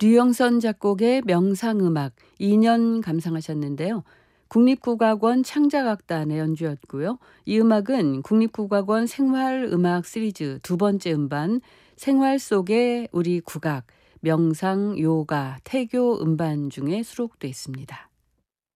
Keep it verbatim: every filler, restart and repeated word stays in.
류영선 작곡의 명상음악 이 년 감상하셨는데요. 국립국악원 창작악단의 연주였고요. 이 음악은 국립국악원 생활음악 시리즈 두 번째 음반 생활 속의 우리 국악, 명상, 요가, 태교 음반 중에 수록돼 있습니다.